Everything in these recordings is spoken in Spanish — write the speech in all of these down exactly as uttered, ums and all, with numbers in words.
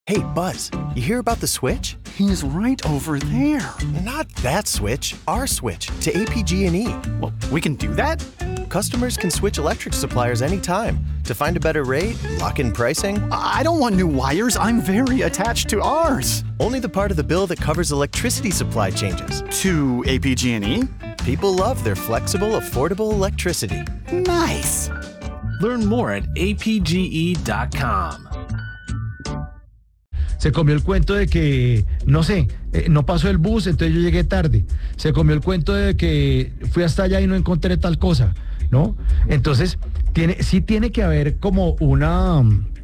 Hey, Buzz, you hear about the switch? He's right over there. Not that switch, our switch to A P G and E. Well, we can do that? Customers can switch electric suppliers anytime to find a better rate, lock in pricing. I don't want new wires. I'm very attached to ours. Only the part of the bill that covers electricity supply changes. To A P G and E? People love their flexible, affordable electricity. Nice. Learn more at A P G E dot com. Se comió el cuento de que, no sé, eh, no pasó el bus, entonces yo llegué tarde. Se comió el cuento de que fui hasta allá y no encontré tal cosa, ¿no? Entonces, tiene, sí tiene que haber como una,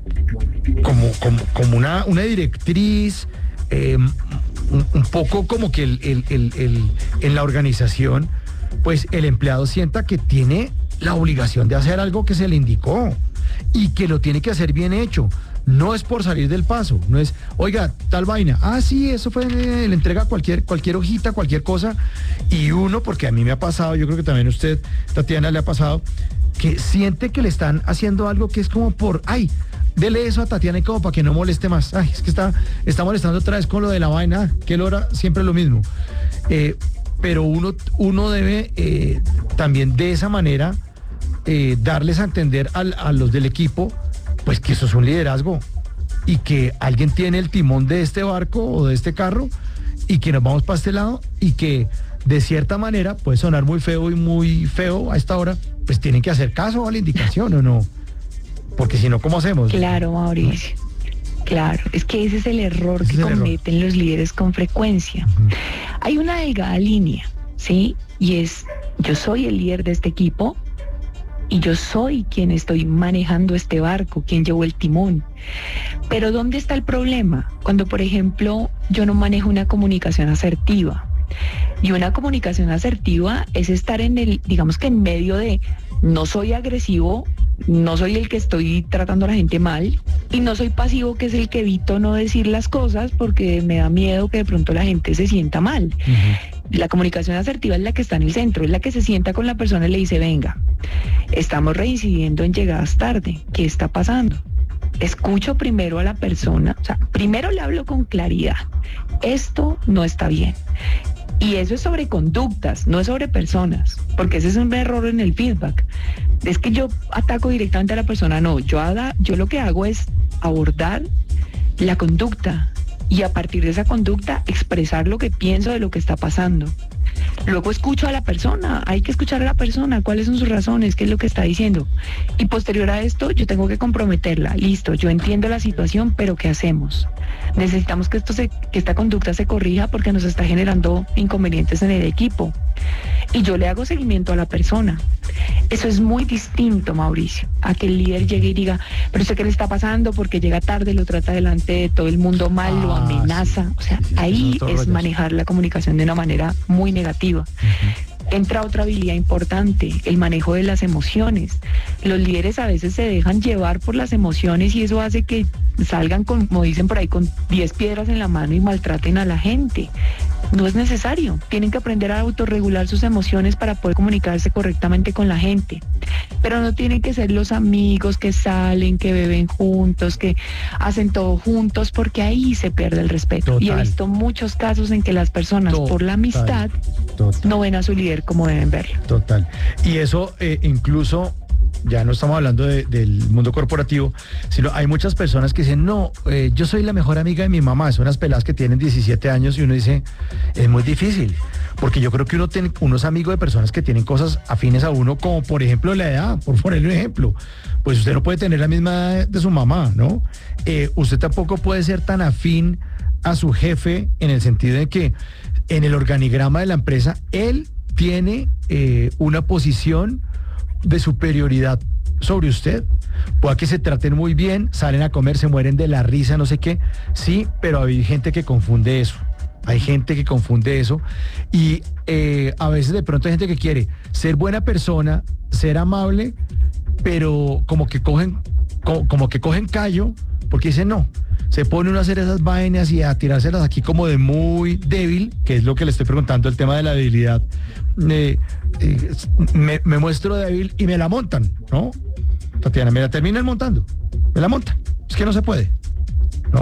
como, como, como una, una directriz, eh, un, un poco como que el, el, el, el, en la organización, pues el empleado sienta que tiene la obligación de hacer algo que se le indicó y que lo tiene que hacer bien hecho. No es por salir del paso, no es, oiga, tal vaina, ah, sí, eso fue, eh, le entrega cualquier, cualquier hojita, cualquier cosa, y uno, porque a mí me ha pasado, yo creo que también a usted, Tatiana, le ha pasado, que siente que le están haciendo algo que es como por, ay, dele eso a Tatiana y como para que no moleste más, ay, es que está, está molestando otra vez con lo de la vaina, que él hora siempre lo mismo. Eh, pero uno, uno debe eh, también de esa manera eh, darles a entender al, a los del equipo, pues que eso es un liderazgo y que alguien tiene el timón de este barco o de este carro y que nos vamos para este lado y que de cierta manera puede sonar muy feo y muy feo a esta hora, pues tienen que hacer caso a la indicación o no, porque si no, ¿cómo hacemos? Claro, Mauricio, ¿no? Claro, es que ese es el error ese que el cometen error. Los líderes con frecuencia. Uh-huh. Hay una delgada línea, ¿sí? Y es, yo soy el líder de este equipo, y yo soy quien estoy manejando este barco, quien llevó el timón. Pero ¿dónde está el problema? Cuando, por ejemplo, yo no manejo una comunicación asertiva. Y una comunicación asertiva es estar en el, digamos que en medio de, no soy agresivo, no soy el que estoy tratando a la gente mal, y no soy pasivo, que es el que evito no decir las cosas porque me da miedo que de pronto la gente se sienta mal. Uh-huh. La comunicación asertiva es la que está en el centro, es la que se sienta con la persona y le dice, venga, estamos reincidiendo en llegadas tarde, ¿qué está pasando? Escucho primero a la persona, o sea, primero le hablo con claridad, esto no está bien. Y eso es sobre conductas, no es sobre personas, porque ese es un error en el feedback. Es que yo ataco directamente a la persona, no, yo, haga, yo lo que hago es abordar la conducta y a partir de esa conducta expresar lo que pienso de lo que está pasando. Luego escucho a la persona, hay que escuchar a la persona, cuáles son sus razones, qué es lo que está diciendo. Y posterior a esto, yo tengo que comprometerla. Listo, yo entiendo la situación, pero ¿qué hacemos? Necesitamos que, esto se, que esta conducta se corrija porque nos está generando inconvenientes en el equipo. Y yo le hago seguimiento a la persona. Eso es muy distinto, Mauricio, a que el líder llegue y diga, pero sé qué le está pasando porque llega tarde, lo trata delante de todo el mundo mal, ah, lo amenaza. Sí. O sea, sí, sí, ahí es rollos. Manejar la comunicación de una manera muy negativa. Uh-huh. Entra otra habilidad importante, el manejo de las emociones. Los líderes a veces se dejan llevar por las emociones y eso hace que salgan, con, como dicen por ahí, con diez piedras en la mano y maltraten a la gente. No es necesario. Tienen que aprender a autorregular sus emociones para poder comunicarse correctamente con la gente. Pero no tienen que ser los amigos que salen, que beben juntos, que hacen todo juntos, porque ahí se pierde el respeto. Total. Y he visto muchos casos en que las personas, total, por la amistad, total, no ven a su líder como deben verlo. Total. Y eso eh, incluso... ya no estamos hablando de, del mundo corporativo, sino hay muchas personas que dicen, no, eh, yo soy la mejor amiga de mi mamá. Son unas peladas que tienen diecisiete años y uno dice, es muy difícil, porque yo creo que uno, tiene, uno es amigo de personas que tienen cosas afines a uno, como por ejemplo la edad, por ponerle un ejemplo. Pues usted no puede tener la misma edad de su mamá, ¿no? Eh, usted tampoco puede ser tan afín a su jefe en el sentido de que en el organigrama de la empresa, él tiene eh, una posición de superioridad sobre usted. Puede que se traten muy bien, salen a comer, se mueren de la risa, no sé qué, sí, pero hay gente que confunde eso, hay gente que confunde eso y eh, a veces de pronto hay gente que quiere ser buena persona, ser amable, pero como que cogen, como, como que cogen callo, porque dicen no, se pone uno a hacer esas vainas y a tirárselas aquí como de muy débil, que es lo que le estoy preguntando, el tema de la debilidad. Eh, eh, me, me muestro débil y me la montan, ¿no? Tatiana, me la terminan montando, me la montan, es que no se puede.